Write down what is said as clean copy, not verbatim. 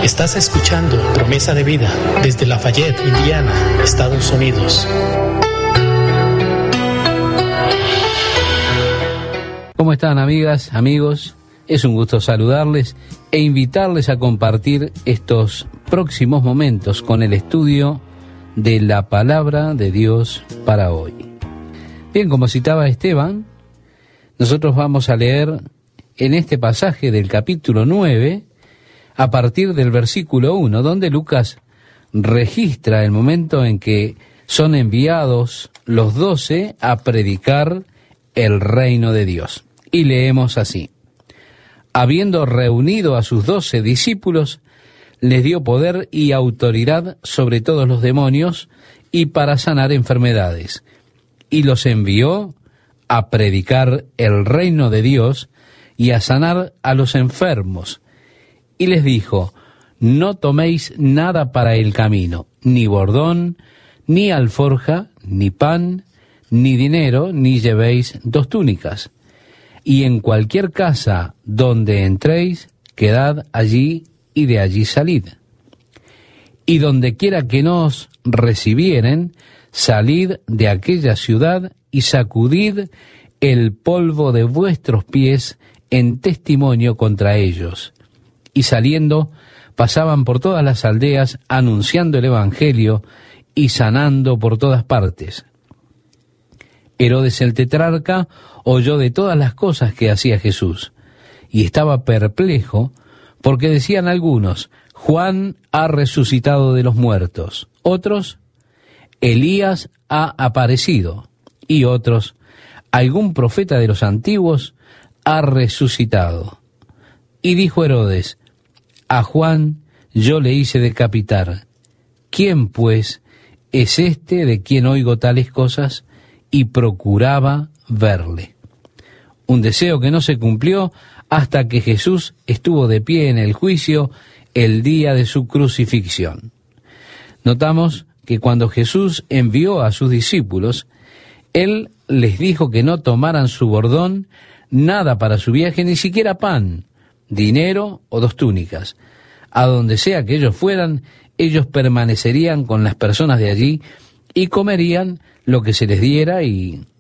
Estás escuchando Promesa de Vida desde Lafayette, Indiana, Estados Unidos. ¿Cómo están, amigas, amigos? Es un gusto saludarles e invitarles a compartir estos próximos momentos con el estudio de la Palabra de Dios para hoy. Bien, como citaba Esteban, nosotros vamos a leer en este pasaje del capítulo 9, a partir del versículo 1, donde Lucas registra el momento en que son enviados los 12 a predicar el reino de Dios. Y leemos así: habiendo reunido a sus 12 discípulos, les dio poder y autoridad sobre todos los demonios y para sanar enfermedades, y los envió a predicar el reino de Dios y a sanar a los enfermos. Y les dijo: no toméis nada para el camino, ni bordón, ni alforja, ni pan, ni dinero, ni llevéis 2 túnicas. Y en cualquier casa donde entréis, quedad allí y de allí salid. Y donde quiera que nos recibieren, salid de aquella ciudad y sacudid el polvo de vuestros pies en testimonio contra ellos. Y saliendo, pasaban por todas las aldeas anunciando el evangelio y sanando por todas partes. Herodes el tetrarca oyó de todas las cosas que hacía Jesús, y estaba perplejo, porque decían algunos: Juan ha resucitado de los muertos; otros: Elías ha aparecido; y otros: algún profeta de los antiguos ha resucitado. Y dijo Herodes: a Juan yo le hice decapitar. ¿Quién, pues, es este de quien oigo tales cosas? Y procuraba verle. Un deseo que no se cumplió hasta que Jesús estuvo de pie en el juicio el día de su crucifixión. Notamos que cuando Jesús envió a sus discípulos, Él les dijo que no tomaran su bordón, nada para su viaje, ni siquiera pan, dinero o 2 túnicas. A donde sea que ellos fueran, ellos permanecerían con las personas de allí y comerían lo que se les diera y